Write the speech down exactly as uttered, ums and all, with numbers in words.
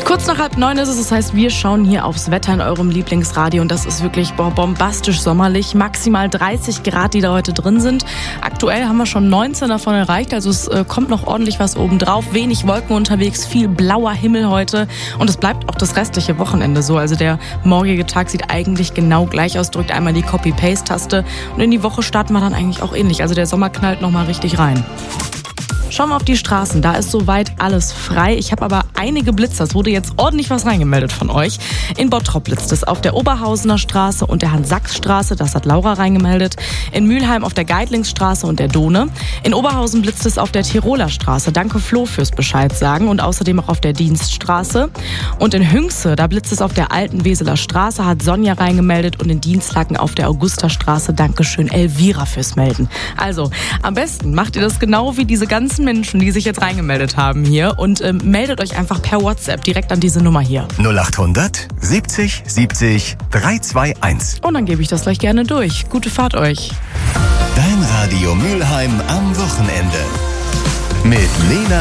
Kurz nach halb neun ist es, das heißt, wir schauen hier aufs Wetter in eurem Lieblingsradio und das ist wirklich boah, bombastisch sommerlich. Maximal dreißig Grad, die da heute drin sind. Aktuell haben wir schon neunzehn davon erreicht, also es äh, kommt noch ordentlich was oben drauf. Wenig Wolken unterwegs, viel blauer Himmel heute und es bleibt auch das restliche Wochenende so. Also der morgige Tag sieht eigentlich genau gleich aus. Drückt einmal die Copy-Paste-Taste und in die Woche starten wir dann eigentlich auch ähnlich. Also der Sommer knallt nochmal richtig rein. Schauen wir auf die Straßen, da ist soweit alles frei. Ich habe aber einige Blitzer, es wurde jetzt ordentlich was reingemeldet von euch. In Bottrop blitzt es auf der Oberhausener Straße und der Hans-Sachs-Straße, das hat Laura reingemeldet. In Mülheim auf der Geitlingsstraße und der Dohne. In Oberhausen blitzt es auf der Tiroler Straße, danke Flo fürs Bescheid sagen. Und außerdem auch auf der Dienststraße. Und in Hünxe, da blitzt es auf der alten Weseler Straße, hat Sonja reingemeldet. Und in Dienstlaken auf der Augusterstraße, dankeschön Elvira fürs Melden. Also, am besten macht ihr das genau wie diese ganzen Menschen, die sich jetzt reingemeldet haben hier und ähm, meldet euch einfach per WhatsApp direkt an diese Nummer hier. null acht hundert siebzig siebzig dreihundertzweiundzwanzig. Und dann gebe ich das gleich gerne durch. Gute Fahrt euch. Dein Radio Mülheim am Wochenende. Mit Lena